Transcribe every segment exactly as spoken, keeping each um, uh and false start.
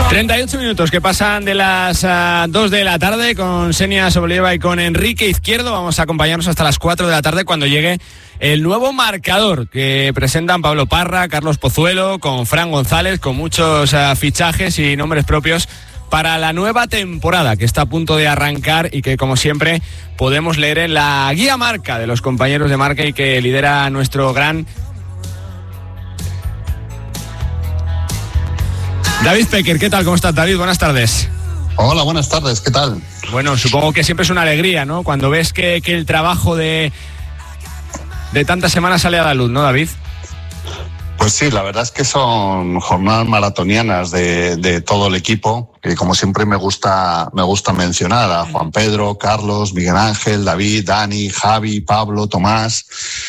treinta y ocho minutos que pasan de las uh, dos de la tarde con Xenia Soboleva y con Enrique Izquierdo. Vamos a acompañarnos hasta las cuatro de la tarde cuando llegue el nuevo marcador que presentan Pablo Parra, Carlos Pozuelo, con Fran González, con muchos uh, fichajes y nombres propios para la nueva temporada que está a punto de arrancar y que, como siempre, podemos leer en la guía marca de los compañeros de marca y que lidera nuestro gran David Pecker. ¿Qué tal? ¿Cómo estás, David? Buenas tardes. Hola, buenas tardes. ¿Qué tal? Bueno, supongo que siempre es una alegría, ¿no? Cuando ves que, que el trabajo de, de tantas semanas sale a la luz, ¿no, David? Pues sí, la verdad es que son jornadas maratonianas de, de todo el equipo, que como siempre me gusta, me gusta mencionar a Juan Pedro, Carlos, Miguel Ángel, David, Dani, Javi, Pablo, Tomás.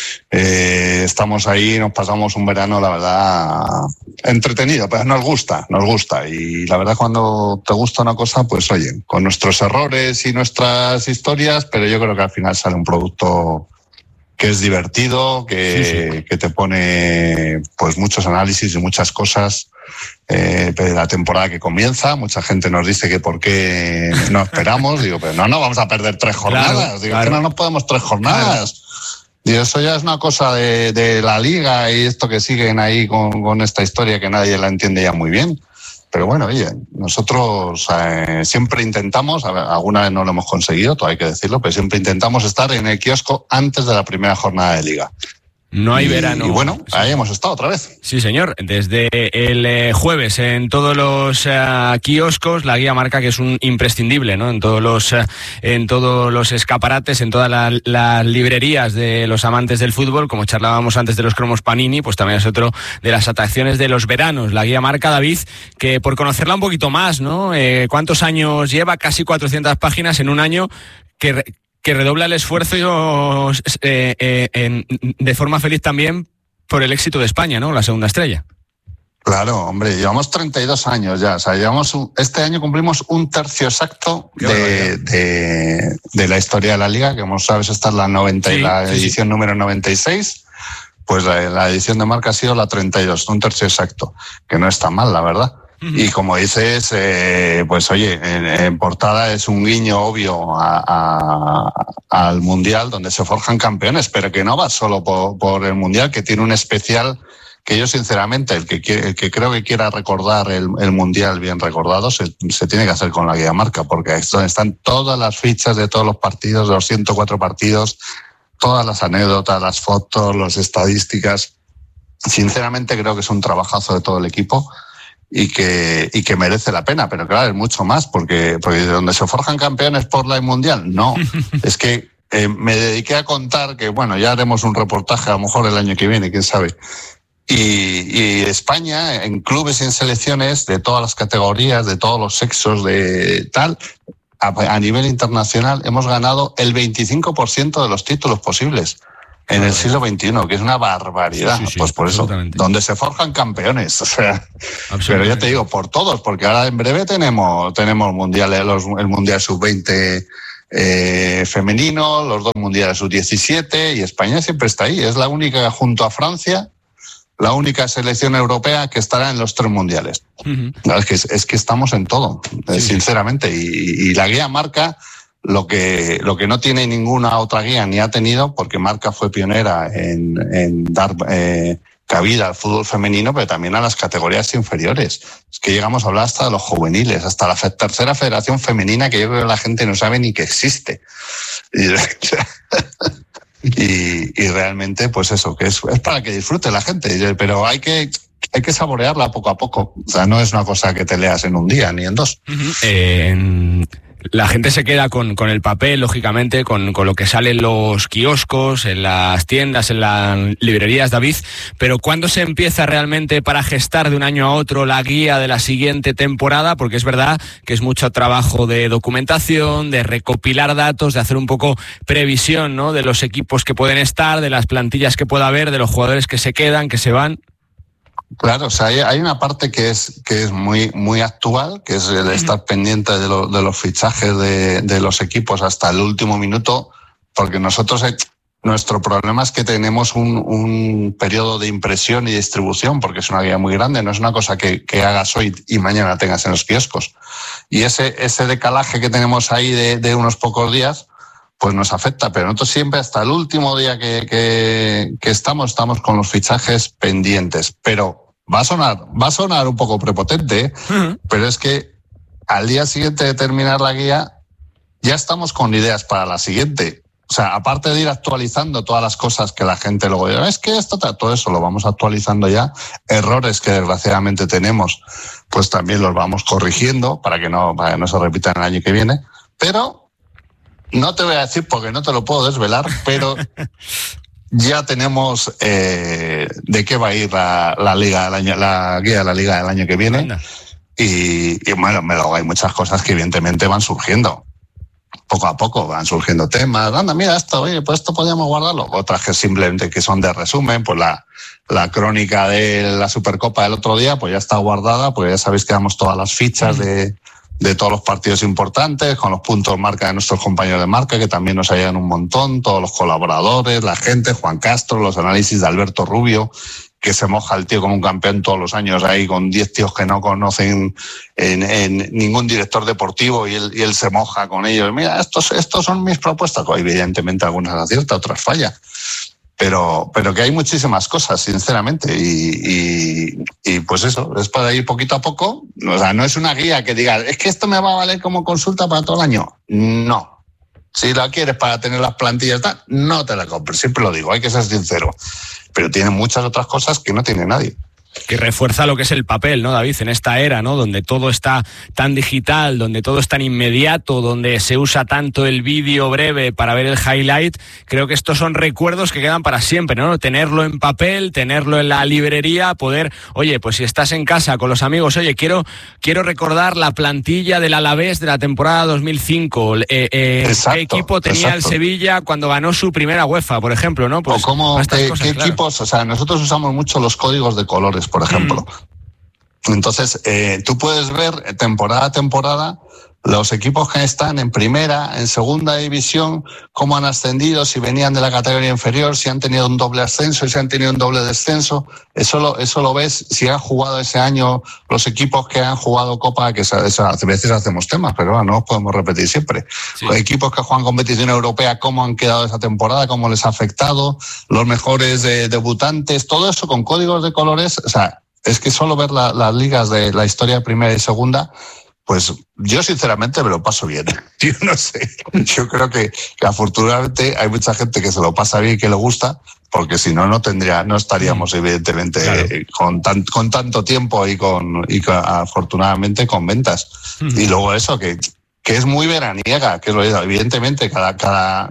Eh, estamos ahí, nos pasamos un verano, la verdad, entretenido, pero nos gusta, nos gusta. Y la verdad, cuando te gusta una cosa, pues oye, con nuestros errores y nuestras historias, pero yo creo que al final sale un producto que es divertido, que, sí, sí. que te pone pues muchos análisis y muchas cosas eh, de la temporada que comienza. Mucha gente nos dice que por qué no esperamos. Digo, pero no, no vamos a perder tres jornadas. Claro, Digo, claro. que no nos podemos tres jornadas. Claro. Digo, eso ya es una cosa de, de la liga y esto que siguen ahí con, con esta historia que nadie la entiende ya muy bien. Pero bueno, oye, nosotros eh, siempre intentamos, a ver, alguna vez no lo hemos conseguido, todo hay que decirlo, pero siempre intentamos estar en el kiosco antes de la primera jornada de liga. No hay y, verano. Y bueno, sí. ahí hemos estado otra vez. Sí, señor. Desde el eh, jueves en todos los uh, kioscos, la guía marca que es un imprescindible, ¿no? En todos los uh, en todos los escaparates, en todas las la librerías de los amantes del fútbol, como charlábamos antes de los cromos Panini, pues también es otro de las atracciones de los veranos. La guía marca, David, que por conocerla un poquito más, ¿no? Eh, ¿Cuántos años lleva? Casi cuatrocientas páginas en un año que... Re- que redobla el esfuerzo eh, eh, en, de forma feliz también por el éxito de España, ¿no? La segunda estrella. Claro, hombre, llevamos treinta y dos años ya, o sea, llevamos un, este año cumplimos un tercio exacto de, de, de la historia de la Liga, que como sabes esta es la, noventa, sí, la edición sí. número noventa y seis, pues la, la edición de marca ha sido la treinta y dos, un tercio exacto, que no está mal, la verdad. Y como dices, eh, pues oye, en, en portada es un guiño obvio a, a, al Mundial donde se forjan campeones, pero que no va solo por, por el Mundial, que tiene un especial que yo sinceramente, el que, el que creo que quiera recordar el, el Mundial bien recordado, se, se tiene que hacer con la guía marca, porque es donde están todas las fichas de todos los partidos, de los ciento cuatro partidos, todas las anécdotas, las fotos, las estadísticas. Sinceramente creo que es un trabajazo de todo el equipo. Y que, y que merece la pena, pero claro, es mucho más, porque, porque de donde se forjan campeones por la Mundial, no. Es que eh, me dediqué a contar que, bueno, ya haremos un reportaje a lo mejor el año que viene, quién sabe. Y, y España, en clubes y en selecciones de todas las categorías, de todos los sexos, de tal, a, a nivel internacional, hemos ganado el veinticinco por ciento de los títulos posibles. En el siglo veintiuno, que es una barbaridad. Sí, sí, sí, pues por eso, donde se forjan campeones. O sea, pero ya te digo, por todos, porque ahora en breve tenemos, tenemos mundiales, los, el Mundial sub veinte eh, femenino, los dos mundiales sub diecisiete, y España siempre está ahí. Es la única, junto a Francia, la única selección europea que estará en los tres mundiales. Uh-huh. Es que, es que estamos en todo, sí, sinceramente. Y, y la guía marca lo que lo que no tiene ninguna otra guía ni ha tenido, porque Marca fue pionera en, en dar eh, cabida al fútbol femenino, pero también a las categorías inferiores. Es que llegamos a hablar hasta de los juveniles, hasta la fe, tercera federación femenina, que yo creo que la gente no sabe ni que existe. Y, y, y realmente, pues eso, que es, es para que disfrute la gente, pero hay que... Hay que saborearla poco a poco. O sea, no es una cosa que te leas en un día ni en dos. Uh-huh. Eh, la gente se queda con, con el papel, lógicamente, con, con lo que sale en los kioscos, en las tiendas, en las librerías, David. Pero ¿cuándo se empieza realmente para gestar de un año a otro la guía de la siguiente temporada? Porque es verdad que es mucho trabajo de documentación, de recopilar datos, de hacer un poco previsión, ¿no? De los equipos que pueden estar, de las plantillas que pueda haber, de los jugadores que se quedan, que se van. Claro, o sea, hay, hay una parte que es que es muy muy actual, que es el estar pendiente de, lo, de los fichajes de, de los equipos hasta el último minuto, porque nosotros Nuestro problema es que tenemos un, un periodo de impresión y distribución, porque es una guía muy grande, no es una cosa que, que hagas hoy y mañana tengas en los kioscos. Y ese, ese decalaje que tenemos ahí de, de unos pocos días, pues nos afecta. Pero nosotros siempre, hasta el último día que, que, que estamos, estamos con los fichajes pendientes. Pero va a sonar, va a sonar un poco prepotente, ¿eh? Uh-huh. Pero es que al día siguiente de terminar la guía, ya estamos con ideas para la siguiente. O sea, aparte de ir actualizando todas las cosas que la gente luego dice, es que esto, todo eso lo vamos actualizando ya. Errores que desgraciadamente tenemos, pues también los vamos corrigiendo para que no, para que no se repitan el año que viene. Pero no te voy a decir porque no te lo puedo desvelar, pero ya tenemos eh, de qué va a ir la, la liga del año, la guía de la liga del año que viene. Y, y bueno, me lo, hay muchas cosas que evidentemente van surgiendo. Poco a poco van surgiendo temas. Anda, mira esto, oye, pues esto podríamos guardarlo. Otras que simplemente que son de resumen, pues la, la crónica de la Supercopa del otro día, pues ya está guardada, pues ya sabéis que damos todas las fichas de, de todos los partidos importantes, con los puntos marca de nuestros compañeros de marca, que también nos ayudan un montón, todos los colaboradores, la gente, Juan Castro, los análisis de Alberto Rubio, que se moja el tío como un campeón todos los años ahí con diez tíos que no conocen en, en ningún director deportivo y él, y él se moja con ellos. Mira, estos, estos son mis propuestas. Evidentemente algunas acierta, otras falla. Pero, pero que hay muchísimas cosas, sinceramente. Y, y, y pues eso, es para ir poquito a poco. O sea, no es una guía que diga, es que esto me va a valer como consulta para todo el año. No. Si la quieres para tener las plantillas, no te la compres. Siempre lo digo, hay que ser sincero. Pero tiene muchas otras cosas que no tiene nadie. Que refuerza lo que es el papel, ¿no, David? En esta era, ¿no? Donde todo está tan digital, donde todo es tan inmediato, donde se usa tanto el vídeo breve para ver el highlight, creo que estos son recuerdos que quedan para siempre, ¿no? Tenerlo en papel, tenerlo en la librería, poder, oye, pues si estás en casa con los amigos, oye, quiero quiero recordar la plantilla del Alavés de la temporada dos mil cinco, eh, eh, exacto, qué equipo tenía exacto. el Sevilla cuando ganó su primera UEFA, por ejemplo, ¿no? Pues o cómo, qué, cosas, qué claro. equipos, o sea, nosotros usamos mucho los códigos de colores, por ejemplo. Mm. Entonces, eh, tú puedes ver temporada a temporada los equipos que están en primera, en segunda división, cómo han ascendido, si venían de la categoría inferior, si han tenido un doble ascenso, si han tenido un doble descenso. Eso lo, eso lo ves si han jugado ese año los equipos que han jugado Copa, que a veces hacemos temas, pero bueno, no los podemos repetir siempre. Sí. Los equipos que juegan competición europea, cómo han quedado esa temporada, cómo les ha afectado, los mejores de, debutantes, todo eso con códigos de colores. O sea, es que solo ver la, las ligas de la historia de primera y segunda, pues yo sinceramente me lo paso bien. Yo no sé, yo creo que, que afortunadamente hay mucha gente que se lo pasa bien y que le gusta, porque si no, no tendría, no estaríamos evidentemente claro. eh, con, tan, con tanto tiempo y con, y con, afortunadamente con ventas. Uh-huh. Y luego eso, que, que es muy veraniega, que es lo evidentemente cada, cada,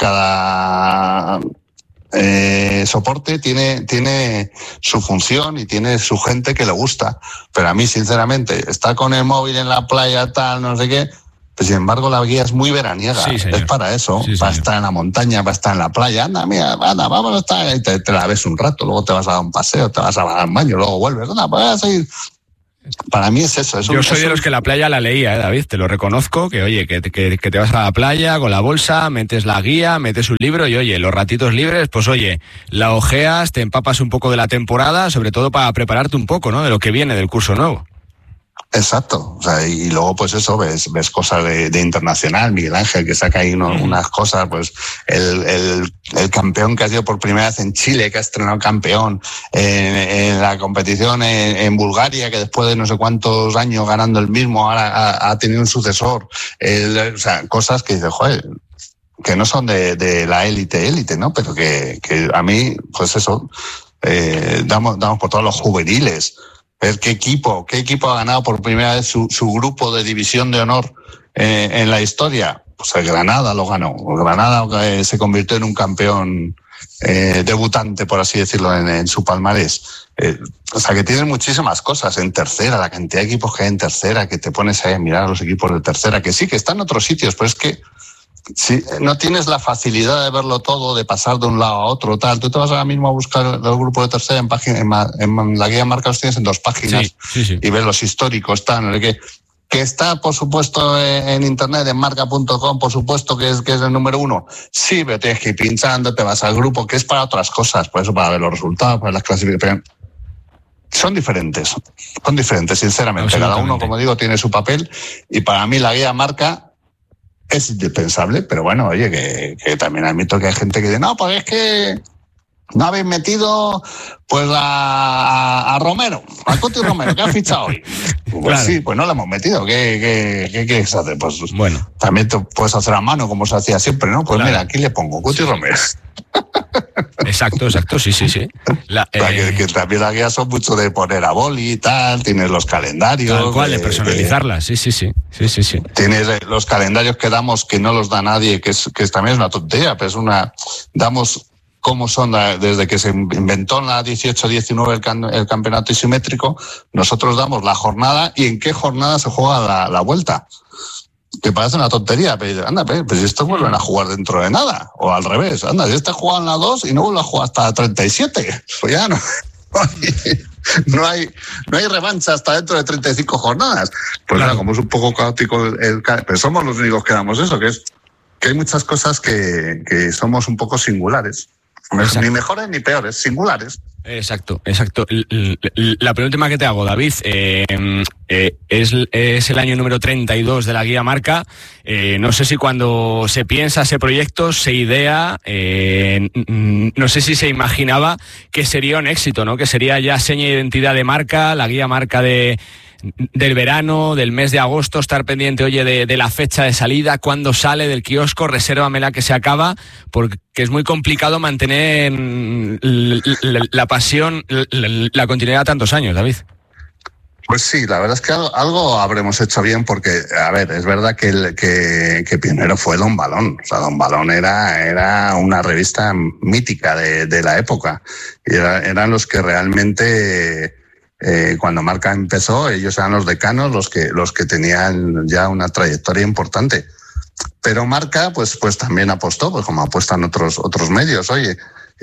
cada Eh, soporte tiene, tiene su función y tiene su gente que le gusta, pero a mí sinceramente estar con el móvil en la playa tal, no sé qué, pues sin embargo la guía es muy veraniega, sí, es para eso, sí, para estar en la montaña, para estar en la playa, anda, mira, anda, vamos a estar, y te, te la ves un rato, luego te vas a dar un paseo, te vas a dar un baño, luego vuelves, anda, pues a seguir. Para mí es eso. Es un, Yo soy es de los que la playa la leía, ¿eh, David? Te lo reconozco, que oye, que, que, que te vas a la playa con la bolsa, metes la guía, metes un libro y oye, los ratitos libres, pues oye, la ojeas, te empapas un poco de la temporada, sobre todo para prepararte un poco, ¿no? De lo que viene del curso nuevo. Exacto, o sea, y luego pues eso, ves, ves cosas de, de internacional, Miguel Ángel que saca ahí uno, unas cosas, pues el, el, el campeón que ha sido por primera vez en Chile, que ha estrenado campeón en, en la competición en, en Bulgaria, que después de no sé cuántos años ganando el mismo, ahora ha, ha tenido un sucesor, el, o sea, cosas que dices, joder, que no son de, de la élite, élite, ¿no? Pero que, que a mí, pues eso, eh, damos, damos por todos los juveniles. Ver qué equipo, qué equipo ha ganado por primera vez su, su grupo de división de honor eh, en la historia. Pues el Granada lo ganó. El Granada eh, se convirtió en un campeón eh, debutante, por así decirlo, en, en su palmarés. Eh, o sea, que tienen muchísimas cosas en tercera, la cantidad de equipos que hay en tercera, que te pones ahí a mirar a los equipos de tercera, que sí, que están en otros sitios, pero es que si no tienes la facilidad de verlo todo, de pasar de un lado a otro, tal, tú te vas ahora mismo a buscar el grupo de tercera en página, en, en la guía marca los tienes en dos páginas, sí, sí, sí. Y ves los históricos, tal, no sé qué. Que está, por supuesto, en internet, en marca punto com, por supuesto que es, que es el número uno. Sí, pero tienes que ir pinchando, te vas al grupo, que es para otras cosas, por eso para ver los resultados, para las clasificaciones. Son diferentes, son diferentes, sinceramente. Cada uno, como digo, tiene su papel y para mí la guía marca es indispensable, pero bueno, oye, que, que también admito que hay gente que dice, no, pues es que no habéis metido pues a, a, a Romero, a Cuti Romero, que ha fichado hoy. Pues claro. Sí, pues no lo hemos metido. ¿Qué, qué, qué quieres hacer? Pues bueno, también te puedes hacer a mano como se hacía siempre, ¿no? Pues claro. Mira, aquí le pongo Cuti sí. Romero. Exacto, exacto, sí, sí, sí. La, eh... que, que también las guías son mucho de poner a boli y tal, tienes los calendarios. Tal cual, de, de personalizarlas, sí, sí, sí, sí, sí, sí. Tienes los calendarios que damos que no los da nadie, que es, que también es una tontería, pero es una... Damos cómo son desde que se inventó en la dieciocho diecinueve el, can, el campeonato isimétrico, nosotros damos la jornada y en qué jornada se juega la, la vuelta. Que parece una tontería, pero anda, pues si estos vuelven a jugar dentro de nada, o al revés, anda, si este juega en la dos y no vuelve a jugar hasta treinta y siete, pues ya no, no hay no hay revancha hasta dentro de treinta y cinco jornadas. Pues claro, como es un poco caótico, el, el, pero somos los únicos que damos eso, que es que hay muchas cosas que, que somos un poco singulares. Exacto. Ni mejores ni peores, singulares. Exacto, exacto. La penúltima que te hago, David, eh, eh, es, es el año número treinta y dos de la guía marca. Eh, no sé si cuando se piensa ese proyecto, se idea, eh, no sé si se imaginaba que sería un éxito, ¿no? Que sería ya seña de identidad de marca, la guía marca de... del verano, del mes de agosto, estar pendiente, oye, de, de la fecha de salida, cuándo sale del kiosco, resérvamela que se acaba, porque es muy complicado mantener la, la, la pasión, la, la continuidad tantos años, David. Pues sí, la verdad es que algo, algo habremos hecho bien porque, a ver, es verdad que, el, que, que pionero fue Don Balón. O sea, Don Balón era, era una revista mítica de, de la época. Y era, eran los que realmente... Eh, cuando Marca empezó, ellos eran los decanos, los que los que tenían ya una trayectoria importante. Pero Marca, pues, pues también apostó, pues como apuestan otros otros medios, oye,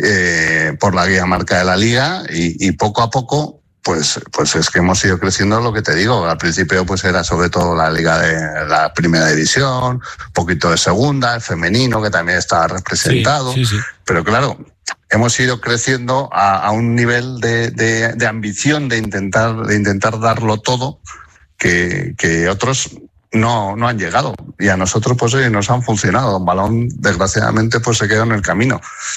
eh, por la guía marca de la Liga y, y poco a poco, pues, pues es que hemos ido creciendo, lo que te digo. Al principio, pues era sobre todo la Liga de la Primera División, un poquito de Segunda, el femenino que también estaba representado, sí, sí, sí. Pero claro. Hemos ido creciendo a, a un nivel de, de, de ambición de intentar, de intentar darlo todo que, que otros no, no han llegado. Y a nosotros pues oye, nos han funcionado. Don Balón, desgraciadamente, pues se quedó en el camino.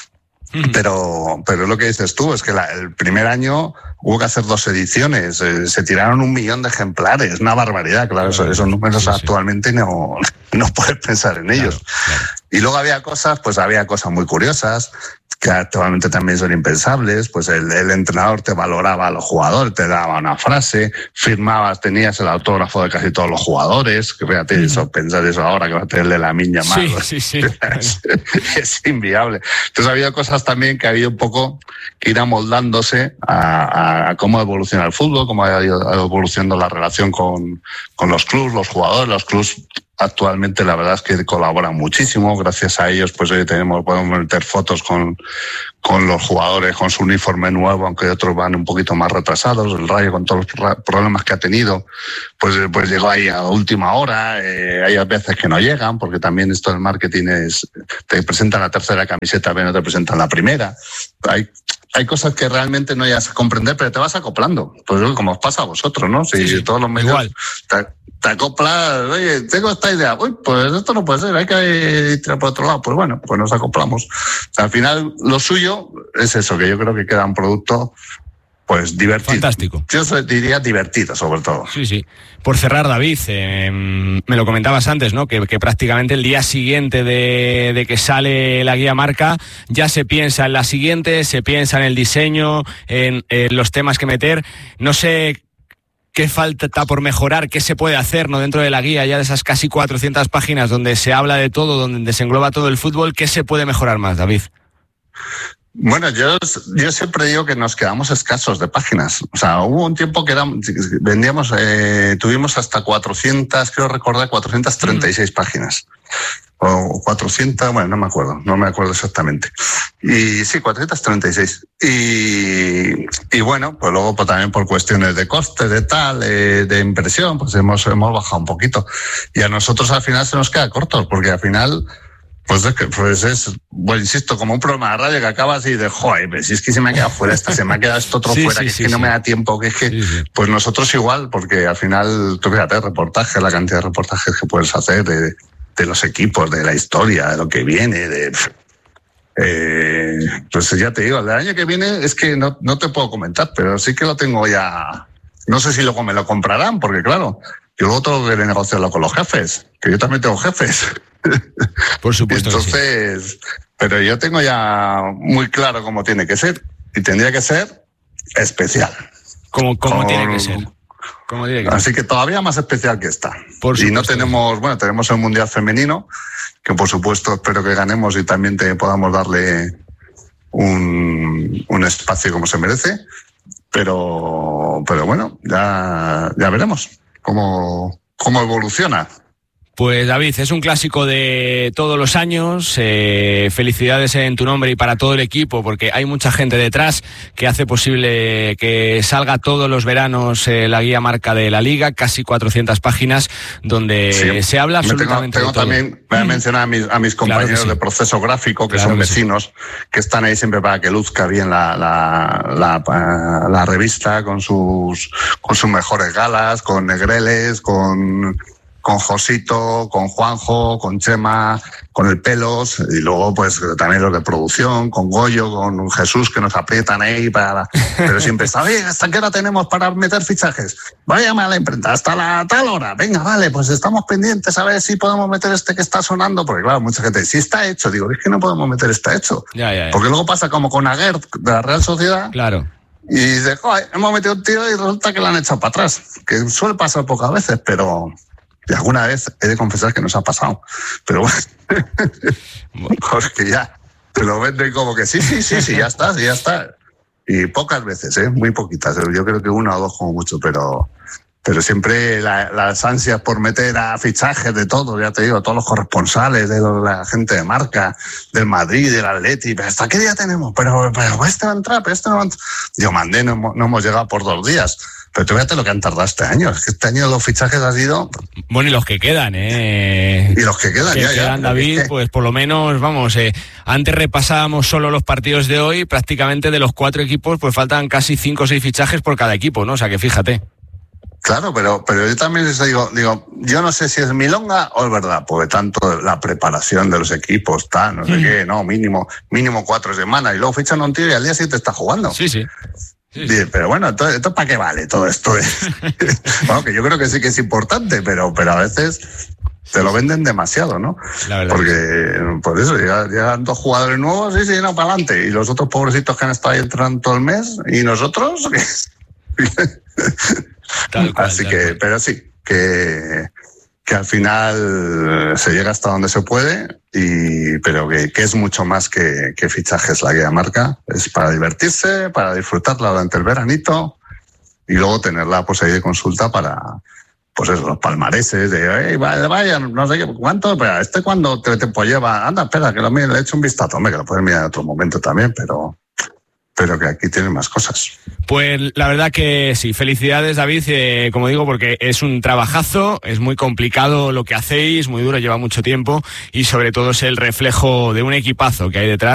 Mm. Pero, pero es lo que dices tú, es que la, el primer año hubo que hacer dos ediciones, eh, se tiraron un millón de ejemplares, una barbaridad, claro, claro esos números sí, actualmente sí. no, no puedes pensar en ellos. Claro, claro. Y luego había cosas, pues había cosas muy curiosas, que actualmente también son impensables, pues el, el entrenador te valoraba a los jugadores, te daba una frase, firmabas, tenías el autógrafo de casi todos los jugadores, que fíjate, mm. eso, pensar eso ahora que va a tenerle la miña más. Sí, sí, sí. es, es inviable. Entonces ha habido cosas también que ha habido un poco que ir amoldándose a, a, a cómo evoluciona el fútbol, cómo ha ido evolucionando la relación con, con los clubes, los jugadores, los clubes. Actualmente la verdad es que colaboran muchísimo, gracias a ellos pues hoy tenemos, podemos meter fotos con, con los jugadores con su uniforme nuevo, aunque otros van un poquito más retrasados. El Rayo con todos los problemas que ha tenido pues, pues llegó ahí a última hora, eh, hay veces que no llegan porque también esto del marketing es, te presentan la tercera camiseta pero no te presentan la primera. Hay Hay cosas que realmente no llegas a comprender, pero te vas acoplando. Pues como os pasa a vosotros, ¿no? Si sí, sí, todos los medios igual. Te, te acoplas, oye, tengo esta idea, uy, pues esto no puede ser, hay que ir por otro lado. Pues bueno, pues nos acoplamos. O sea, al final, lo suyo es eso, que yo creo que queda un producto pues divertido. Fantástico. Yo diría divertido, sobre todo. Sí, sí. Por cerrar, David, eh, me lo comentabas antes, ¿no? Que, que prácticamente el día siguiente de, de que sale la guía marca, ya se piensa en la siguiente, se piensa en el diseño, en, en los temas que meter. No sé qué falta por mejorar, qué se puede hacer, ¿no? Dentro de la guía, ya de esas casi cuatrocientas páginas donde se habla de todo, donde se engloba todo el fútbol, ¿qué se puede mejorar más, David? Bueno, yo, yo siempre digo que nos quedamos escasos de páginas. O sea, hubo un tiempo que éramos, vendíamos, eh, tuvimos hasta cuatrocientas, creo recordar, cuatrocientas treinta y seis mm. páginas. o cuatrocientos, bueno, no me acuerdo, no me acuerdo exactamente. Y sí, cuatrocientos treinta y seis. Y, y bueno, pues luego pues también por cuestiones de coste, de tal, de, de impresión, pues hemos, hemos bajado un poquito. Y a nosotros al final se nos queda corto, porque al final, pues es que, pues es, bueno, insisto, como un programa de radio que acaba así de, joder, pues si es que se me ha quedado fuera esta, se me ha quedado esto otro sí, fuera, sí, que es sí, que sí. no me da tiempo, que es que, sí, sí. pues nosotros igual, porque al final, tú fíjate, reportajes, la cantidad de reportajes que puedes hacer, de, de los equipos, de la historia, de lo que viene, de... Eh, pues ya te digo, el del año que viene es que no, no te puedo comentar, pero sí que lo tengo ya. No sé si luego me lo comprarán, porque claro, yo luego tengo que negociarlo con los jefes, que yo también tengo jefes. Por supuesto. Entonces, sí. Pero yo tengo ya muy claro cómo tiene que ser, y tendría que ser especial. Como, como Con... tiene que ser. Como tiene que Así ser. que todavía más especial que esta. Por y no tenemos, bueno, tenemos el Mundial Femenino, que por supuesto espero que ganemos y también te podamos darle un, un espacio como se merece, pero, pero bueno, ya, ya veremos cómo, cómo evoluciona. Pues David, es un clásico de todos los años, eh, felicidades en tu nombre y para todo el equipo, porque hay mucha gente detrás que hace posible que salga todos los veranos eh, la guía marca de la Liga, casi cuatrocientas páginas, donde sí. se habla absolutamente tengo, tengo de todo. También, voy a mencionar a mis, a mis compañeros claro sí. de proceso gráfico, que claro son que vecinos, sí. que están ahí siempre para que luzca bien la, la, la, la revista, con sus, con sus mejores galas, con negreles, con... con Josito, con Juanjo, con Chema, con el Pelos, y luego pues también los de producción, con Goyo, con Jesús, que nos aprietan ahí para... Pero siempre está, oye, ¿hasta qué hora tenemos para meter fichajes? Váyame a la imprenta, hasta la tal hora. Venga, vale, pues estamos pendientes a ver si podemos meter este que está sonando, porque claro, mucha gente dice, sí está hecho. Digo, es que no podemos meter está hecho. Ya, ya, ya. Porque luego pasa como con Aguert, de la Real Sociedad. Claro. Y dice, joder, hemos metido un tío y resulta que lo han echado para atrás. Que suele pasar pocas veces, pero... Y alguna vez he de confesar que nos ha pasado. Pero bueno, porque ya te lo venden como que sí, sí, sí, sí, ya está, sí, ya está. Y pocas veces, ¿eh? Muy poquitas. Yo creo que una o dos como mucho, pero, pero siempre la, las ansias por meter a fichajes de todo, ya te digo, todos los corresponsales, de la gente de marca, del Madrid, del Atleti, pero ¿hasta qué día tenemos? Pero, pero este va a entrar, pero este no va a entrar. Yo mandé, no, no hemos llegado por dos días. Pero tú fíjate lo que han tardado este año. Es que este año los fichajes han sido... Bueno, y los que quedan, ¿eh? Y los que quedan, que ya, quedan, ya. David, Es que... pues por lo menos, vamos, eh, antes repasábamos solo los partidos de hoy, prácticamente de los cuatro equipos, pues faltan casi cinco o seis fichajes por cada equipo, ¿no? O sea, que fíjate. Claro, pero, pero yo también les digo, digo, yo no sé si es milonga o es verdad, porque tanto la preparación de los equipos, tal, no sé mm. qué, no, mínimo, mínimo cuatro semanas, y luego fichan a un tío y al día siguiente está jugando. Sí, sí. Sí, sí. Pero bueno, ¿esto, esto para qué vale todo esto? Bueno, que yo creo que sí que es importante, pero, pero a veces te lo venden demasiado, ¿no? La verdad. Porque por eso llegan, llegan dos jugadores nuevos, sí, sí, no, para adelante. Y los otros pobrecitos que han estado ahí entrando todo el mes, y nosotros... Tal cual, Así tal que, cual. pero sí, que... que al final se llega hasta donde se puede, y pero que, que es mucho más que, que fichajes la guía marca. Es para divertirse, para disfrutarla durante el veranito y luego tenerla pues ahí de consulta para pues eso, los palmareses de hey, vaya, vaya, no sé qué, cuánto, pero este cuando te tiempo lleva, anda, espera, que lo mire, le he hecho un vistazo, hombre, que lo puedes mirar en otro momento también, pero pero que aquí tienen más cosas. Pues la verdad que sí, felicidades David, eh, como digo, porque es un trabajazo, es muy complicado lo que hacéis, muy duro, lleva mucho tiempo y sobre todo es el reflejo de un equipazo que hay detrás.